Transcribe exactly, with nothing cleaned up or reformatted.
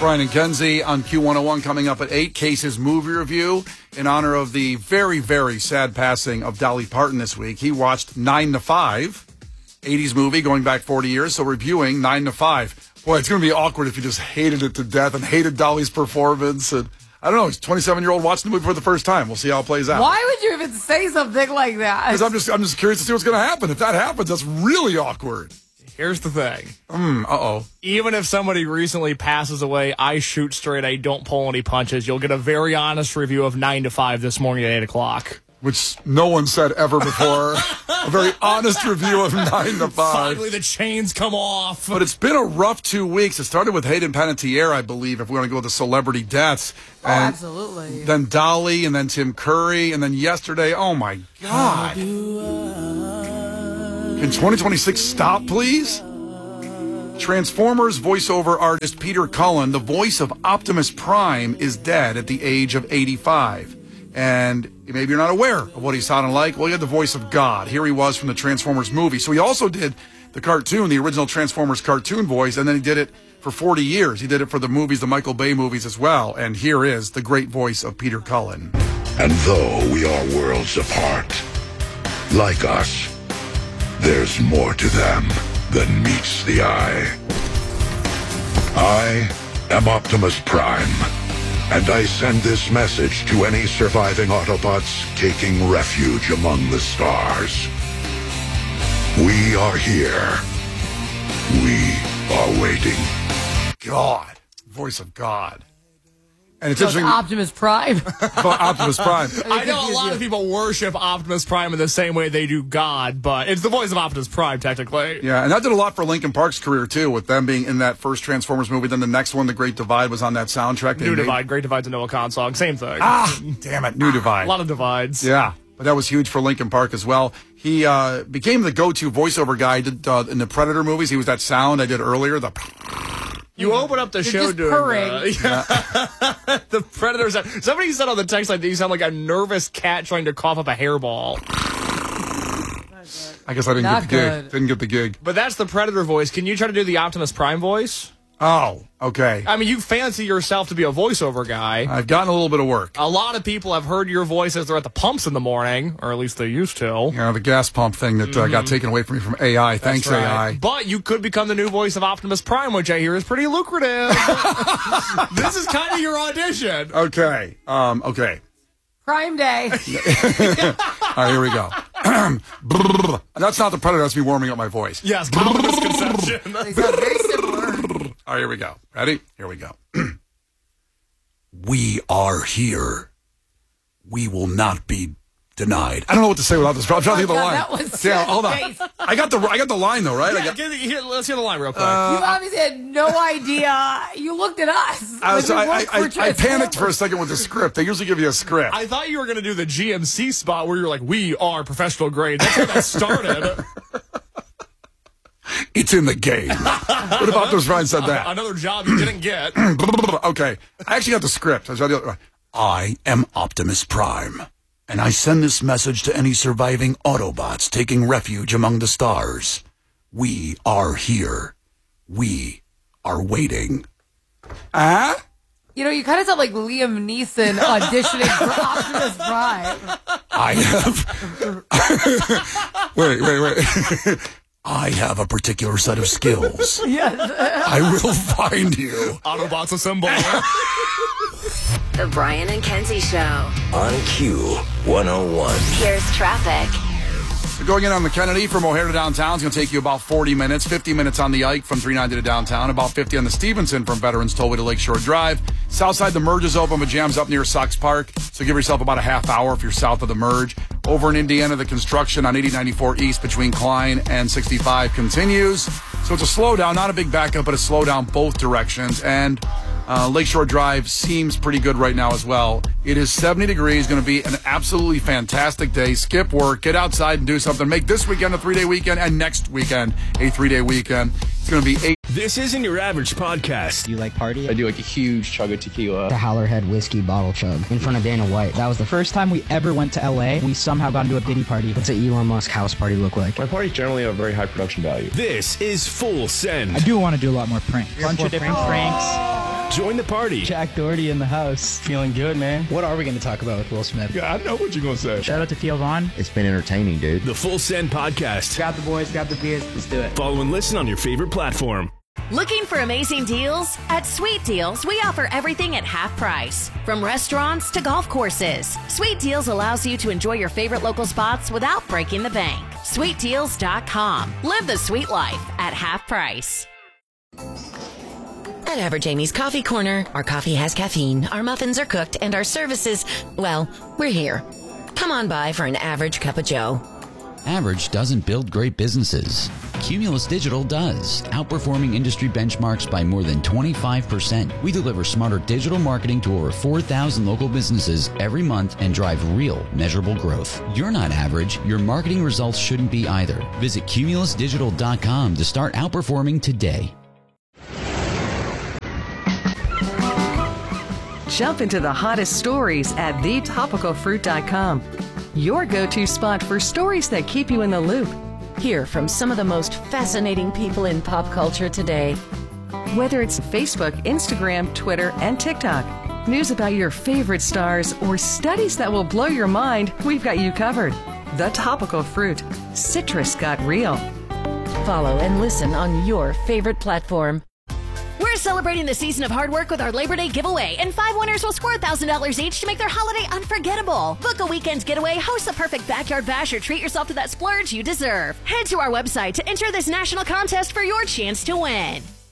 Brian and Kenzie on Q one oh one coming up at eight. Case's movie review in honor of the very, very sad passing of Dolly Parton this week. He watched nine to five, eighties movie going back forty years, so reviewing nine to five. Boy, it's going to be awkward if you just hated it to death and hated Dolly's performance. And I don't know, he's a twenty-seven-year-old watching the movie for the first time. We'll see how it plays out. Why would you even say something like that? Because I'm just, I'm just curious to see what's going to happen. If that happens, that's really awkward. Here's the thing. Mm, uh-oh. Even if somebody recently passes away, I shoot straight, I don't pull any punches. You'll get a very honest review of nine to five this morning at eight o'clock. Which no one said ever before. A very honest review of nine to five. Finally, the chains come off. But it's been a rough two weeks. It started with Hayden Panettiere, I believe, if we want to go with the celebrity deaths. Oh, and absolutely. Then Dolly, and then Tim Curry, and then yesterday, oh my God. Can twenty twenty-six stop, please? Transformers voiceover artist Peter Cullen, the voice of Optimus Prime, is dead at the age of eighty-five. And maybe you're not aware of what he sounded like. Well, he had the voice of God. Here he was from the Transformers movie. So he also did the cartoon, the original Transformers cartoon voice, and then he did it for forty years. He did it for the movies, the Michael Bay movies as well. And here is the great voice of Peter Cullen. And though we are worlds apart, like us, there's more to them than meets the eye. I am Optimus Prime, and I send this message to any surviving Autobots taking refuge among the stars. We are here. We are waiting. God. Voice of God. And it's So it's interesting. Optimus Prime. Optimus Prime. I know a lot of people worship Optimus Prime in the same way they do God, but it's the voice of Optimus Prime, technically. Yeah, and that did a lot for Linkin Park's career, too, with them being in that first Transformers movie. Then the next one, The Great Divide, was on that soundtrack. They New made... Divide, Great Divide's a Noah Khan song, same thing. Ah, damn it, New Divide. A lot of divides. Yeah, but that was huge for Linkin Park as well. He uh, became the go-to voiceover guy did, uh, in the Predator movies. He was that sound I did earlier, the... You open up the You're show just doing purring. uh, yeah. The Predators. Somebody said on the text line that you sound like a nervous cat trying to cough up a hairball. I guess I didn't Not get the gig. good. Didn't get the gig. But that's the Predator voice. Can you try to do the Optimus Prime voice? Oh, okay. I mean, you fancy yourself to be a voiceover guy. I've gotten a little bit of work. A lot of people have heard your voice as they're at the pumps in the morning, or at least they used to. You know, the gas pump thing that uh, got taken away from me from A I. Thanks, That's right. A I. But you could become the new voice of Optimus Prime, which I hear is pretty lucrative. This is kind of your audition. Okay. Um, okay. Prime Day. All right, here we go. That's not the Predator. That's me warming up my voice. Yes, common misconception. They sound very similar. All right, here we go. Ready? Here we go. We are here. We will not be denied. I don't know what to say without this. I'm trying to think of the God, line. that was Yeah, so hold on. great. I got the I got the line though, right? I Yeah, got, get, here, let's hear the line real quick. You obviously had no idea. You looked at us. I, was, when we I, I, worked for I, I panicked Transformers. for a second with the script. They usually give you a script. I thought you were going to do the G M C spot where you're like, we are professional grade. That's how that started. It's in the game. What if Optimus Prime said that? Another job you didn't get. Okay. I actually got the script. I, was ready. I am Optimus Prime, and I send this message to any surviving Autobots taking refuge among the stars. We are here. We are waiting. Ah? You know, you kind of sound like Liam Neeson auditioning for Optimus Prime. I have... wait, wait, wait. I have a particular set of skills. Yes. I will find you. Autobots assemble. The Brian and Kenzie Show. On Q one oh one. Here's traffic. So going in on the Kennedy from O'Hare to downtown is going to take you about forty minutes. fifty minutes on the Ike from three ninety to downtown. About fifty on the Stevenson from Veterans Tollway to Lakeshore Drive. Southside, the Merge is open, but jam's up near Sox Park. So give yourself about a half hour if you're south of the Merge. Over in Indiana, the construction on eighty ninety-four East between Klein and sixty-five continues. So it's a slowdown, not a big backup, but a slowdown both directions. And uh, Lakeshore Drive seems pretty good right now as well. It is seventy degrees, going to be an absolutely fantastic day. Skip work, get outside and do something. Make this weekend a three-day weekend and next weekend a three-day weekend. It's going to be eight. This isn't your average podcast. Do you like party? I do like a huge chug of tequila. The Howlerhead whiskey bottle chug in front of Dana White. That was the first time we ever went to L A. We somehow got into a Diddy party. What's an Elon Musk house party look like? My parties generally have a very high production value. This is Full Send. I do want to do a lot more pranks. Bunch of different pranks. Join the party. Jack Doherty in the house. Feeling good, man. What are we going to talk about with Will Smith? Yeah, I know what you're going to say. Shout out to Theo Vaughn. It's been entertaining, dude. The Full Send Podcast. Grab the boys, grab the beers. Let's do it. Follow and listen on your favorite platform. Looking for amazing deals? At Sweet Deals, we offer everything at half price. From restaurants to golf courses, Sweet Deals allows you to enjoy your favorite local spots without breaking the bank. sweet deals dot com. Live the sweet life at half price. At Average Amy's Coffee Corner, our coffee has caffeine, our muffins are cooked, and our services, well, we're here. Come on by for an average cup of joe. Average doesn't build great businesses. Cumulus Digital does, outperforming industry benchmarks by more than twenty-five percent. We deliver smarter digital marketing to over four thousand local businesses every month and drive real, measurable growth. You're not average. Your marketing results shouldn't be either. Visit cumulus digital dot com to start outperforming today. Jump into the hottest stories at the topical fruit dot com. Your go-to spot for stories that keep you in the loop. Hear from some of the most fascinating people in pop culture today. Whether it's Facebook, Instagram, Twitter, and TikTok, news about your favorite stars, or studies that will blow your mind, we've got you covered. The Topical Fruit. Citrus got real. Follow and listen on your favorite platform. We're celebrating the season of hard work with our Labor Day giveaway, and five winners will score one thousand dollars each to make their holiday unforgettable. Book a weekend getaway, host the perfect backyard bash, or treat yourself to that splurge you deserve. Head to our website to enter this national contest for your chance to win.